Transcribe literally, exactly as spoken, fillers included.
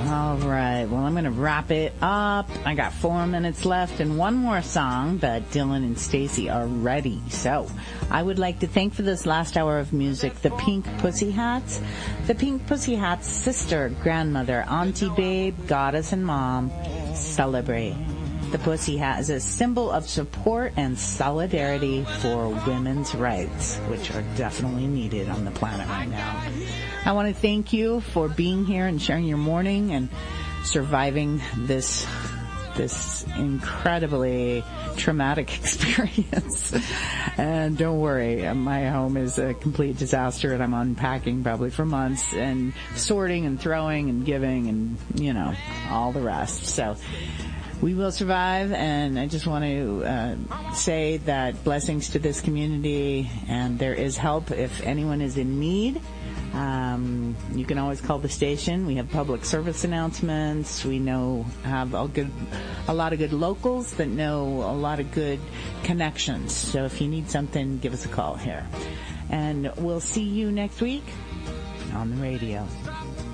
All right. Well, I'm going to wrap it up. I got four minutes left and one more song, but Dylan and Stacy are ready. So I would like to thank for this last hour of music the Pink Pussy Hats. The Pink Pussy Hats' sister, grandmother, auntie, babe, goddess, and mom celebrate. The Pussy Hat is a symbol of support and solidarity for women's rights, which are definitely needed on the planet right now. I want to thank you for being here and sharing your morning and surviving this this incredibly traumatic experience. And don't worry, my home is a complete disaster, and I'm unpacking probably for months and sorting and throwing and giving and, you know, all the rest. So we will survive, and I just want to uh, say that blessings to this community, and there is help if anyone is in need. Um, you can always call the station. We have public service announcements. We know have a good, a lot of good locals that know a lot of good connections. So if you need something, give us a call here. And we'll see you next week on the radio.